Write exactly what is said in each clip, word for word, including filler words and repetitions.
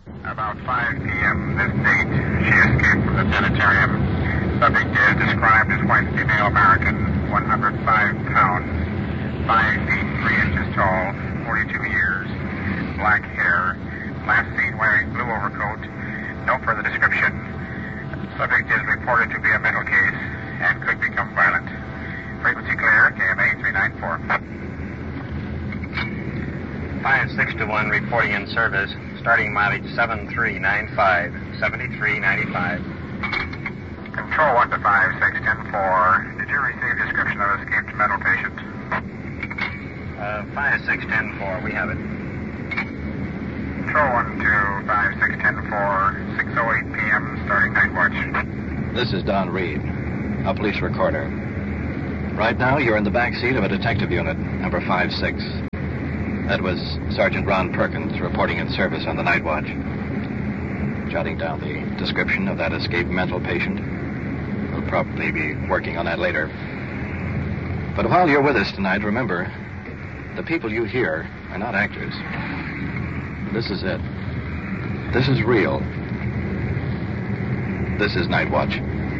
About five p.m. this date, she escaped from the sanitarium. Subject is described as white female American, one hundred five pounds, five feet three inches tall, forty-two years, black hair, last seen wearing blue overcoat. No further description. Subject is reported to be a mental case and could become violent. Frequency clear, K M A three nine four. five six to one reporting in service. Starting mileage seven three nine five, seventy-three ninety-five. Control one to five six ten four. Did you receive description of escaped mental patient? Uh, five six ten four, we have it. Control one to five six ten four, six oh eight p.m. starting night watch. This is Don Reed, a police recorder. Right now, you're in the back seat of a detective unit, number five six. That was Sergeant Ron Perkins reporting in service on the night watch. Jotting down the description of that escaped mental patient. We'll probably be working on that later. But while you're with us tonight, remember, the people you hear are not actors. This is it. This is real. This is Night Watch.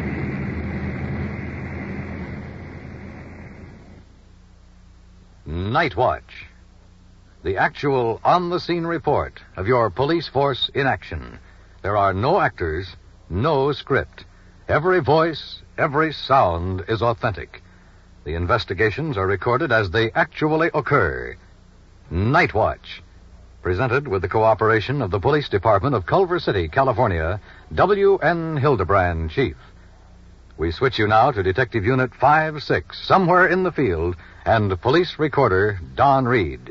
Night Watch. The actual on-the-scene report of your police force in action. There are no actors, no script. Every voice, every sound is authentic. The investigations are recorded as they actually occur. Night Watch. Presented with the cooperation of the Police Department of Culver City, California, W N Hildebrand, Chief. We switch you now to Detective Unit five six, somewhere in the field, and police recorder Don Reed.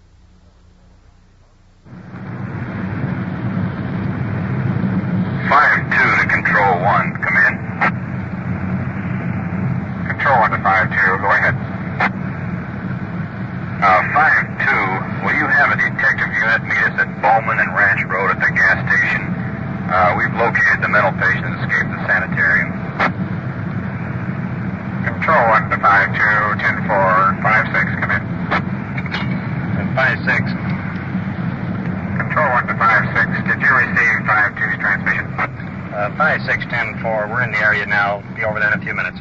five two to Control one, come in. Control one to five two, go ahead. Uh, five two, will you have a detective unit meet us at Bowman and Ranch Road at the gas station? Uh, we've located the mental patient that escaped the sanitarium. Control one to five two, ten four, five six, come in. five six. Control one to five six, did you receive five two's transmission? Uh, five six ten four, we're in the area now. Be over there in a few minutes.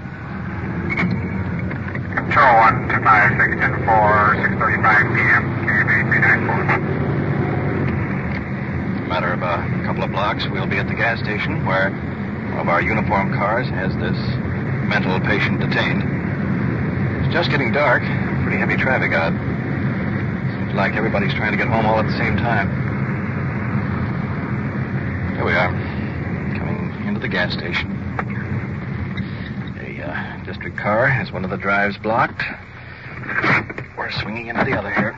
Control one to five six ten four, six thirty-five p.m., K M A three nine four. Matter of a couple of blocks, we'll be at the gas station where one of our uniformed cars has this mental patient detained. It's just getting dark. Pretty heavy traffic out. Seems like everybody's trying to get home all at the same time. There we are. Coming into the gas station. A uh, district car has one of the drives blocked. We're swinging into the other here.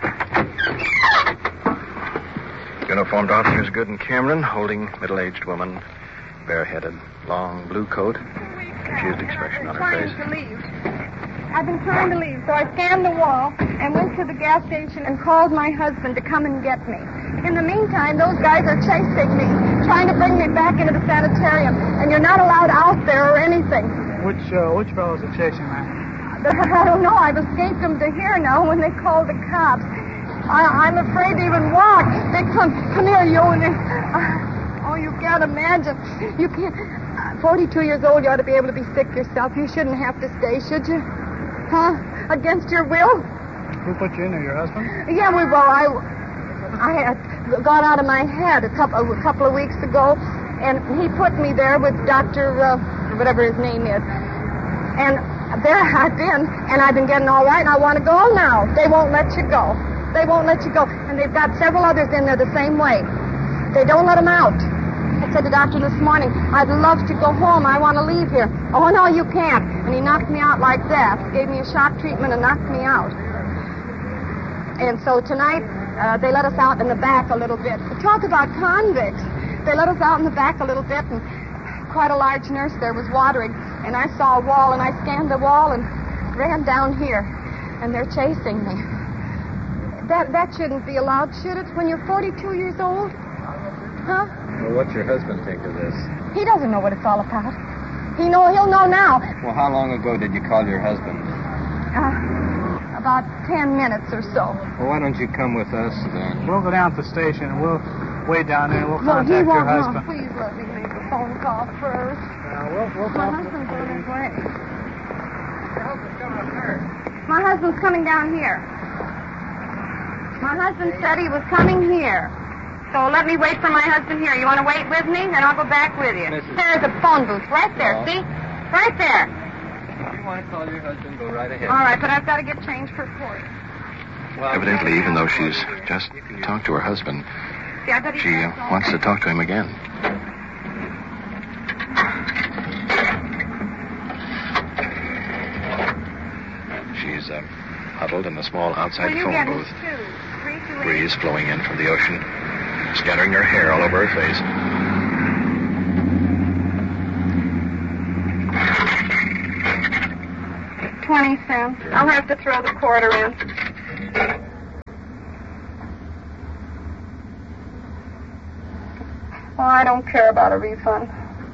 Uniformed officers Good and Cameron holding middle-aged woman, bareheaded, long blue coat, confused expression on her face. To leave. I've been trying to leave, so I scanned the wall and went to the gas station and called my husband to come and get me. In the meantime, those guys are chasing me, trying to bring me back into the sanitarium, and you're not allowed out there or anything. Which uh, which fellows are chasing that? I don't know. I've escaped them to here now when they called the cops. I, I'm afraid to even walk. They come, come here, you, and they, uh, oh, you can't imagine. You can't. Uh, forty-two years old, you ought to be able to be sick yourself. You shouldn't have to stay, should you? Huh? Against your will? Who put you in there, your husband? Yeah, we well, I, I had got out of my head a couple, a couple of weeks ago, and he put me there with Doctor Uh, whatever his name is. And there I've been, and I've been getting all right, and I want to go now. They won't let you go. They won't let you go. And they've got several others in there the same way. They don't let them out. I said to the doctor this morning, I'd love to go home. I want to leave here. Oh, no, you can't. And he knocked me out like that. Gave me a shock treatment and knocked me out. And so tonight, uh, they let us out in the back a little bit. Talk about convicts. They let us out in the back a little bit, and quite a large nurse there was watering. And I saw a wall, and I scanned the wall and ran down here. And they're chasing me. That that shouldn't be allowed, should it, when you're forty-two years old? Huh? Well, what's your husband think of this? He doesn't know what it's all about. He know he'll know now. Well, how long ago did you call your husband? Uh, about ten minutes or so. Well, why don't you come with us then? We'll go down to the station and we'll Wait down there. We'll Well, he contact your won't. No, husband. please let me make a phone call first. Uh, we'll, we'll My talk to husband's on his way. Your husband's coming up here. My husband's coming down here. My husband said he was coming here. So let me wait for my husband here. You want to wait with me? Then I'll go back with you. Missus There's a phone booth right there, Oh. see? Right there. If you want to call your husband, go right ahead. All right, but I've got to get change for court. Evidently, even though she's just talked to her husband, See, I bet he's she uh, back wants to home. talk to him again. She's uh, huddled in a small outside Will you phone get booth. his two? Three, two, eight. Breeze flowing in from the ocean, scattering her hair all over her face. Twenty cents. I'll have to throw the quarter in. Oh, I don't care about a refund.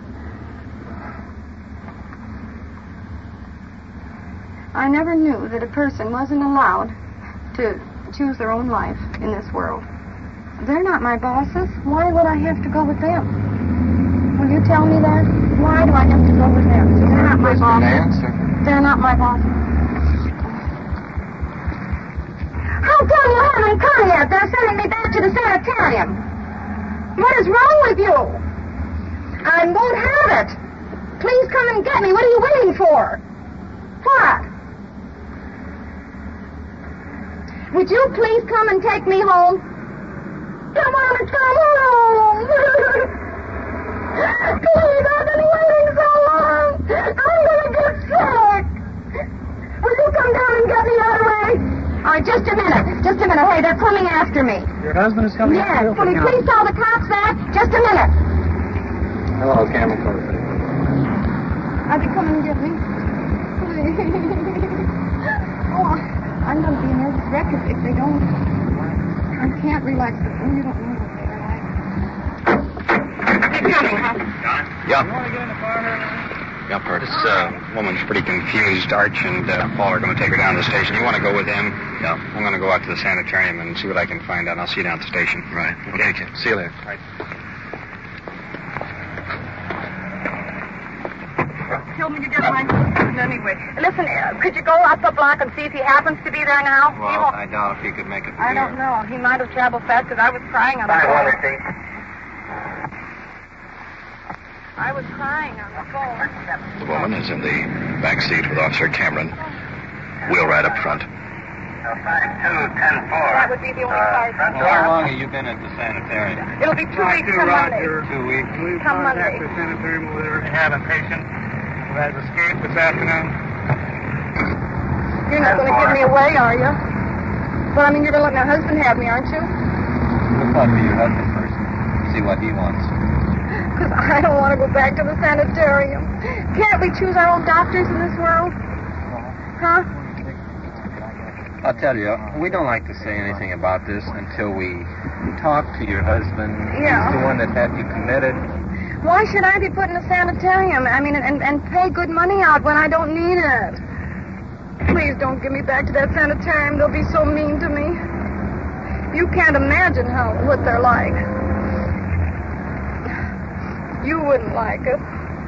I never knew that a person wasn't allowed to choose their own life in this world. They're not my bosses. Why would I have to go with them? Will you tell me that? Why do I have to go with them? They're not my bosses. They're not my bosses. How come you haven't come yet? They're sending me back to the sanitarium. What is wrong with you? I won't have it. Please come and get me. What are you waiting for? What? Would you please come and take me home? Come on and come home. Please, I've been waiting so long. I'm going to get sick. Will you come down and get me right away? All right, just a minute. Just a minute. Hey, they're coming after me. Your husband is coming Yes. up Will you please tell the cops that? Just a minute. Hello, Camel. Are they coming to get me? Please. Oh, I'm going to be a nervous wreck if, if they don't. I can't relax. Oh, you don't know what they're like. They're coming, huh? Yeah. You want to get in the car here? Yeah, Bert. This uh, woman's pretty confused. Arch and uh, Paul are going to take her down to the station. You want to go with him? Yeah. I'm going to go out to the sanitarium and see what I can find out. I'll see you down at the station. Right. Okay. See you later. Right. Told me to get my husband anyway. Listen, uh, could you go up the block and see if he happens to be there now? He Well, won't- I doubt if he could make it. I don't know. He might have traveled fast because I was crying on the phone. I was crying on the phone. The woman is in the back seat with Officer Cameron. Wheel right up front. That would be the only car. How long have you been at the sanitarium? It'll be two weeks from Monday. Two weeks. We've Come contacted Monday. the sanitarium over there. They have a patient who has escaped this afternoon. You're not going to give me away, are you? But I mean, you're going to let my husband have me, aren't you? We'll talk to your husband first. See what he wants. Because I don't want to go back to the sanitarium. Can't we choose our own doctors in this world? Huh? I'll tell you, we don't like to say anything about this until we talk to your husband. Yeah. He's the one that had you committed. Why should I be put in a sanitarium? I mean, and, and pay good money out when I don't need it. Please don't give me back to that sanitarium. They'll be so mean to me. You can't imagine how what they're like. You wouldn't like it.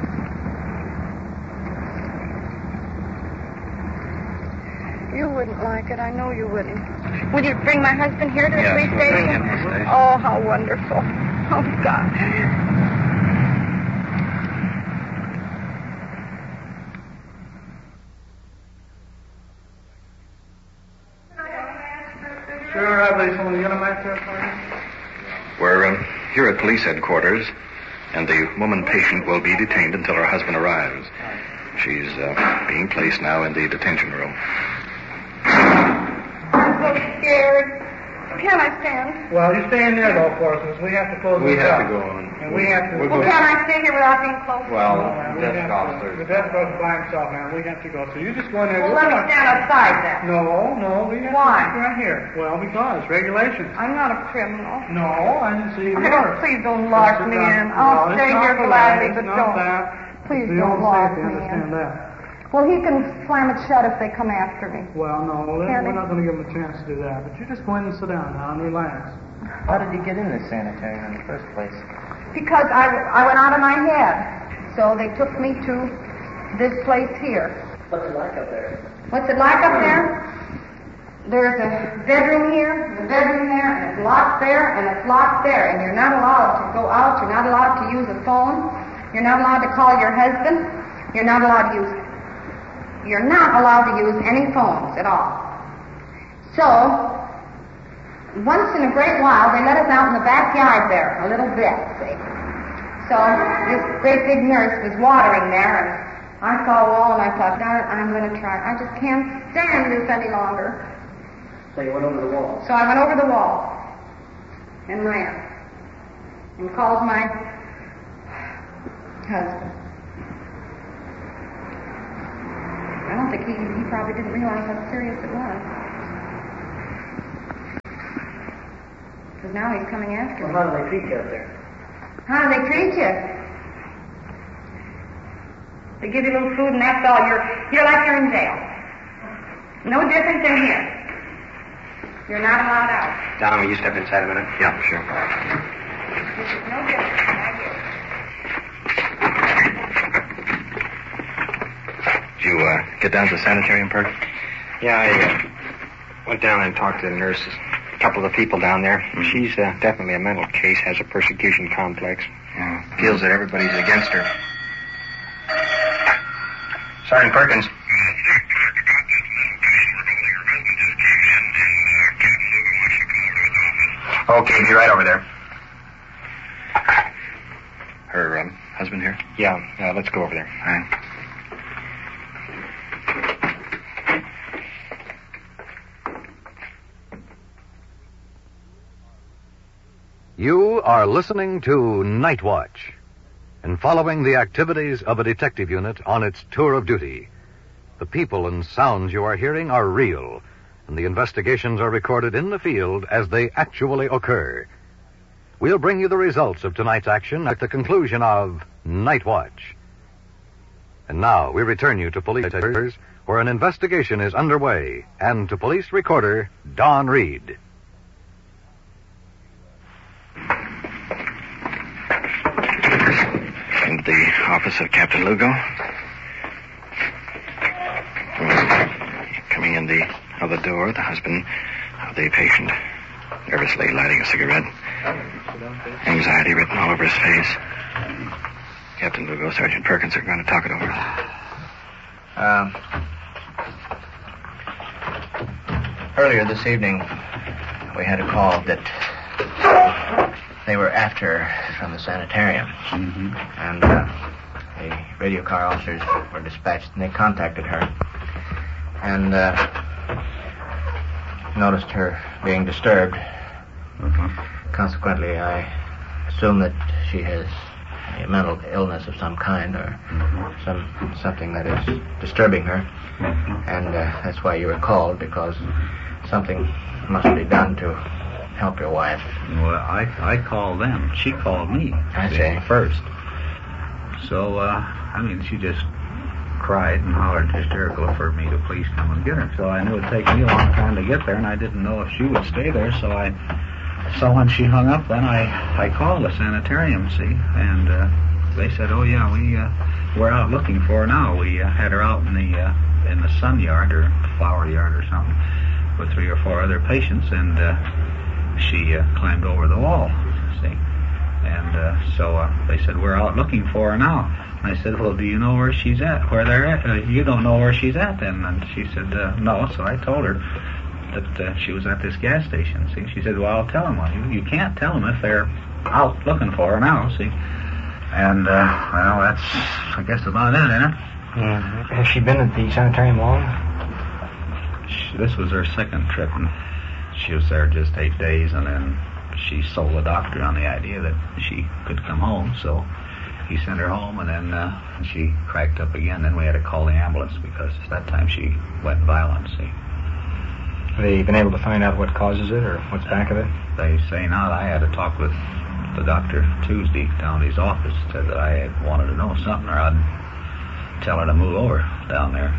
You wouldn't like it. I know you wouldn't. Would you bring my husband here to the Yes, police we'll bring station? him to the station. Oh, how wonderful. Oh, God. Sure, I believe someone get him back there for you. We're um, here at police headquarters, and the woman patient will be detained until her husband arrives. She's uh, being placed now in the detention room. I'm so scared. Can I stand? Well, you stay in there, though, for us, because we have to close We this have up. to go on. And we have to... Well, can I stay here without being close? Well, No, ma'am, we desk have to- officer. The desk officer by himself, man. We have to go. So you just go in there. Well, We're let me not- stand outside then. No, no, we have Why? to sit right here. Well, because regulations. I'm not a criminal. No, I didn't see you. I don't, please don't lock me in. I'll No, it's stay not here the gladly, light, but it's not don't. that. Please It's the don't old lock safety, me understand in. that. Well, he can slam it shut if they come after me. Well, no, we're Can we're he? not going to give him a chance to do that. But you just go in and sit down now and relax. How did you get in this sanitarium in the first place? Because I, I went out of my head. So they took me to this place here. What's it like up there? What's it like up there? There's a bedroom here, a bedroom there, and it's locked there, and it's locked there. And you're not allowed to go out. You're not allowed to use a phone. You're not allowed to call your husband. You're not allowed to use... You're not allowed to use any phones at all. So, once in a great while, they let us out in the backyard there, a little bit, see. So, this great big nurse was watering there, and I saw a wall, and I thought, darn it, I'm going to try. I just can't stand this any longer. So you went over the wall? So I went over the wall and ran and called my husband. I don't think he, he probably didn't realize how serious it was. Because now he's coming after Well, me. how do they treat you up there? How do they treat you? They give you a little food and that's all. You're, you're like you're in jail. No different than here. You're not allowed out. Don, will you step inside a minute? Yeah, sure. This is no different than right here. Did you uh, get down to the sanitarium, Perk? Yeah, I uh, went down and talked to the nurses. A couple of the people down there. Mm-hmm. She's uh, definitely a mental case, has a persecution complex. Yeah. Feels that everybody's against her. Sergeant Perkins. Okay, be right over there. Her um, husband here? Yeah, uh, let's go over there. All right. You are listening to Night Watch and following the activities of a detective unit on its tour of duty. The people and sounds you are hearing are real, and the investigations are recorded in the field as they actually occur. We'll bring you the results of tonight's action at the conclusion of Night Watch. And now we return you to police headquarters, where an investigation is underway, and to police recorder Don Reed. In the office of Captain Lugo. Coming in the other door, the husband of the patient, nervously lighting a cigarette. Anxiety written all over his face. Captain Lugo, Sergeant Perkins are going to talk it over. Um, earlier this evening, we had a call that they were after her from the sanitarium. Mm-hmm. And uh, the radio car officers were dispatched, and they contacted her. And uh, noticed her being disturbed. Mm-hmm. Consequently, I assume that she has a mental illness of some kind, or Mm-hmm. some something that is disturbing her. Mm-hmm. And uh, that's why you were called, because something must be done to help your wife. Well, I I called them. She called me. I see. First. So, uh, I mean, she just cried and hollered hysterical for me to please come and get her. So I knew it'd take me a long time to get there, and I didn't know if she would stay there. So I, so when she hung up, then I I called the sanitarium, see, and uh, they said, oh yeah, we uh, we're out looking for her now. We uh, had her out in the uh, in the sun yard or flower yard or something with three or four other patients, and uh, she uh, climbed over the wall, see. And uh, so uh, they said, we're out looking for her now. And I said, well, do you know where she's at? Where they're at? Uh, you don't know where she's at then? And she said, uh, no. So I told her that uh, she was at this gas station, see. She said, well, I'll tell them. Well, you, you can't tell them if they're out looking for her now, see. And, uh, well, that's, I guess, about it, isn't it? Mm-hmm. Has she been at the sanitarium long? She, this was her second trip, and she was there just eight days, and then she sold the doctor on the idea that she could come home, so he sent her home, and then uh, she cracked up again. Then we had to call the ambulance because that time she went violent, see. Have they been able to find out what causes it or what's back of it? They say now I had to talk with the doctor Tuesday down at his office. Said that I had wanted to know something, or I'd tell her to move over down there.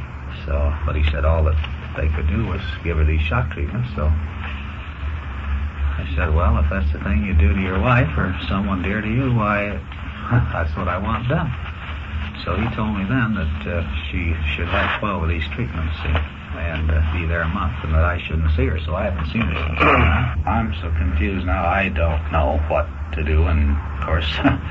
So, but he said all that they could do was give her these shock treatments, so said, well, if that's the thing you do to your wife or someone dear to you, why, that's what I want done. So he told me then that uh, she should have twelve of these treatments, see, and uh, be there a month, and that I shouldn't see her, so I haven't seen her. I'm so confused now, I don't know what to do, and of course...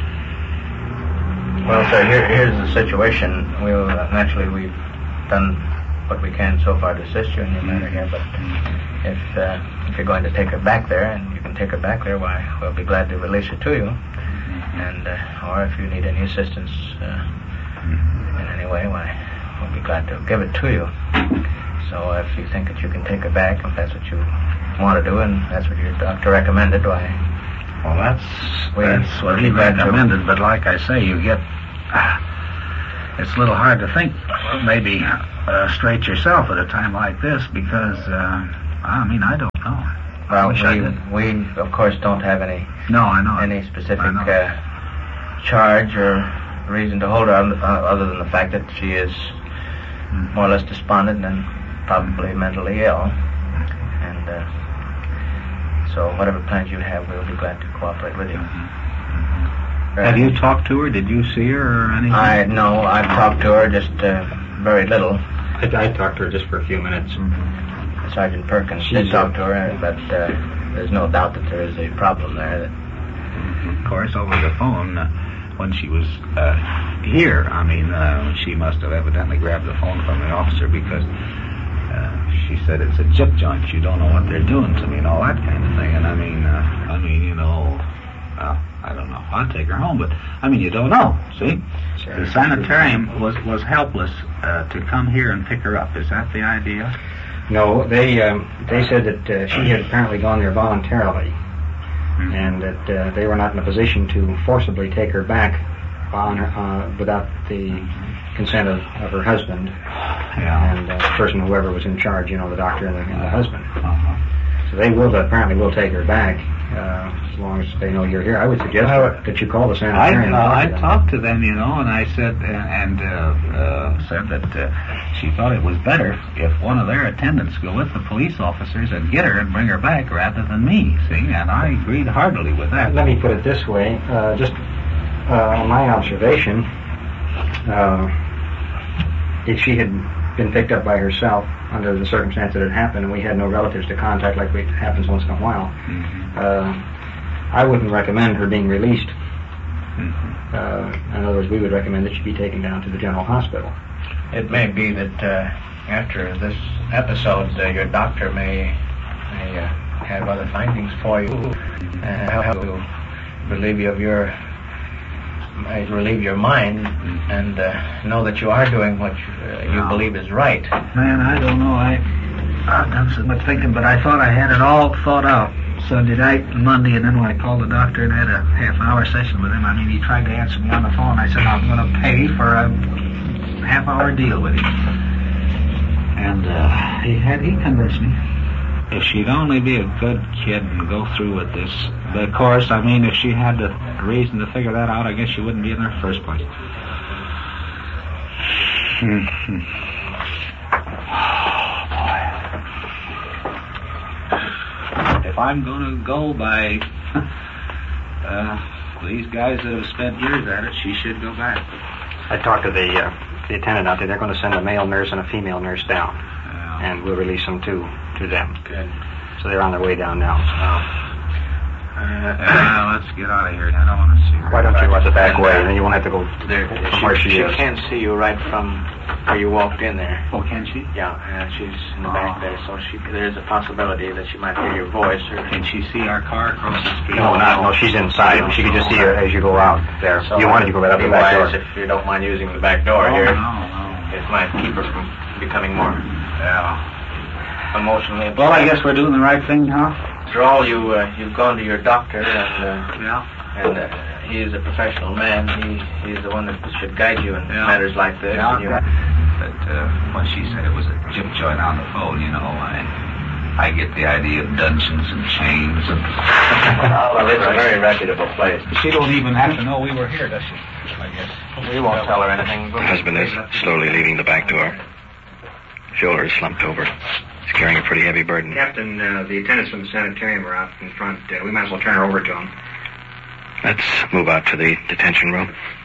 Well, sir, here, here's the situation. We'll, uh, naturally, we've done what we can so far to assist you in your matter here, but if uh, if you're going to take her back there, and you can take her back there, why, we'll be glad to release her to you. And, uh, or if you need any assistance uh, in any way, why, we'll be glad to give it to you. So if you think that you can take her back, if that's what you want to do, and that's what your doctor recommended, why... Well, that's, we, that's what he recommended, but like I say, you get... Uh, it's a little hard to think, maybe uh, straight yourself at a time like this, because, uh, I mean, I don't know. Well, I we, we, of course, don't have any... No, I know. Any specific uh, charge or reason to hold her, other than the fact that she is mm-hmm. more or less despondent and probably mentally ill. And uh, so whatever plans you have, we'll be glad to cooperate with you. Mm-hmm. Have you talked to her? Did you see her or anything? I no, I've talked to her, just uh, very little. I, I talked to her just for a few minutes. Mm-hmm. Sergeant Perkins She's did talk to her, but uh, there's no doubt that there is a problem there. That... Mm-hmm. Of course, over the phone, uh, when she was uh, here, I mean, uh, she must have evidently grabbed the phone from the officer, because uh, she said it's a chip joint. You don't know what they're doing to me and all that kind of thing. And I mean, uh, I mean, you know, well, I don't know. I'll take her home, but I mean, you don't know. See, sure. The sanitarium was was helpless uh, to come here and pick her up. Is that the idea? No, they um, they said that uh, she had apparently gone there voluntarily, mm-hmm. and that uh, they were not in a position to forcibly take her back on her, uh, without the mm-hmm. consent of, of her husband yeah. and uh, the person, whoever was in charge, you know, the doctor and the, and the husband. Uh-huh. So they will apparently will take her back uh, as long as they know you're here. I would suggest I would, that you call the sanitarium. I, uh, I to talked to them, you know, and I said and uh, uh, said that uh, she thought it was better if one of their attendants go with the police officers and get her and bring her back rather than me. See, and I agreed heartily with that. Let me put it this way: uh, just uh, on my observation, uh, if she had been picked up by herself under the circumstance that it happened, and we had no relatives to contact like it happens once in a while, mm-hmm. uh, I wouldn't recommend her being released. Mm-hmm. Uh, in other words, we would recommend that she be taken down to the general hospital. It may be that uh, after this episode, uh, your doctor may, may uh, have other findings for you, and uh, help to relieve you of your might relieve your mind and uh, know that you are doing what you, uh, you no. believe is right. Man, I don't know. I, I've done so much thinking, but I thought I had it all thought out Sunday night and Monday, and then when I called the doctor and had a half-hour session with him, I mean, he tried to answer me on the phone. I said, I'm going to pay for a half-hour deal with him. And uh, he had he convinced me. If she'd only be a good kid and go through with this. But of course, I mean, if she had the reason to figure that out, I guess she wouldn't be in the first place. Mm-hmm. Oh, boy. If I'm going to go by uh, these guys that have spent years at it, she should go back. I talked to the uh, the attendant out there. They're going to send a male nurse and a female nurse down, yeah. and we'll release them to to them. Good. So they're on their way down now. Oh. Uh, uh, let's get out of here. I don't want to see her. Why don't you go the back way, and then you won't have to go There, from she, where she, she is. can see you right from where you walked in there. Oh, can she? Yeah, uh, she's in the Oh. back there, so she, there's a possibility that she might hear your voice. Or Can she see our car across the street? No, not, no, she's inside. She can just see her as you go out there. So you wanted to go right out the back door. If you don't mind using the back door Oh, here, no, no. it might keep her from becoming more Yeah. emotionally upset. Well, I guess we're doing the right thing, huh? After all, you, uh, you've gone to your doctor, and, uh, Yeah. and uh, he is a professional man. He He's the one that should guide you in Yeah. matters like this. Yeah. And you, But uh, when she said it was a chip joint on the phone, you know, I I get the idea of dungeons and chains. And well, it's a very reputable place. She don't even have to know we were here, does she? I guess. We won't tell her anything. The husband is slowly leaving the back door. Shoulders slumped over. He's carrying a pretty heavy burden. Captain, uh, the attendants from the sanitarium are out in front. Uh, we might as well turn her over to them. Let's move out to the detention room.